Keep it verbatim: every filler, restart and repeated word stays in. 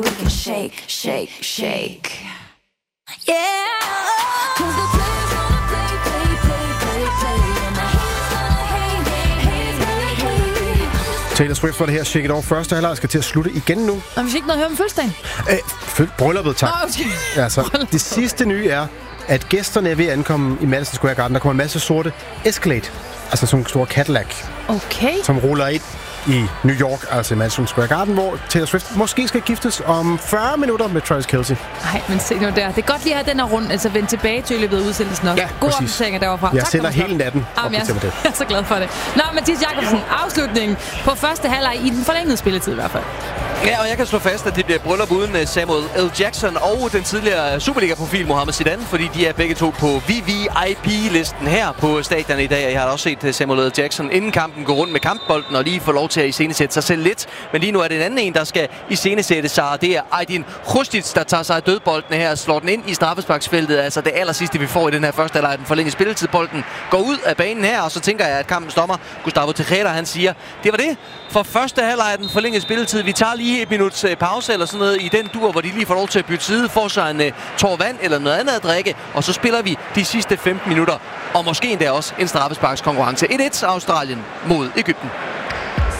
We can shake, shake, shake. Yeah, 'cause the players gonna play, play, play, play, play. And the haters gonna hate, hate, hate, hate, hate. Taylor Swift var det her. Shake It Off. Første halvleg skal til at slutte igen nu. Og vi fik ikke noget at høre om fødselsdagen. Æh, føl- brylluppet, tak. Nå, okay. Altså, det sidste nye er, at gæsterne er ved at ankomme i Madison Square Garden. Der kommer en masse sorte Escalade, altså sådan en stor Cadillac, Okay. som ruller ind i New York, altså i Madison Square Garden, hvor Taylor Swift måske skal giftes om fyrre minutter med Travis Kelce. Nej, men se nu der. Det er godt lige at have den her rundt, altså vende tilbage til i løbet af udsendelsen også. Ja, God præcis. opdatering derfra. Jeg Tak, sender Thomas hele natten Jamen, op jeg, til det. jeg er så glad for det. Nå, Mathias Jakobsen, afslutningen på første halvleg i den forlængede spilletid i hvert fald. Ja, og jeg kan slå fast, at det bliver bryllup uden Samuel L. Jackson og den tidligere Superliga-profil Mohamed Zidane, fordi de er begge to på V V I P-listen her på stadion i dag. Jeg har også set Samuel L. Jackson inden kampen gå rundt med kampbolden og lige få lov til at iscenesætte sig selv lidt. Men lige nu er det en anden en, der skal iscenesætte sig, og det er Aydin Hrustic, der tager sig af dødbolden her og slår den ind i straffesparksfeltet. Altså det aller sidste, vi får i den her første halvleg, den forlængede spilletid. Bolden går ud af banen her, og så tænker jeg, at kampens dommer, Gustavo Tejeda, han siger, det var det for første halvleg, den forlængede spilletid. Vi tager lige et minuts øh, pause eller sådan noget i den dur, hvor de lige får lov til at bytte side, får sig en øh, tår vand eller noget andet at drikke, og så spiller vi de sidste femten minutter, og måske endda også en straffesparkskonkurrence. et et Australien mod Egypten.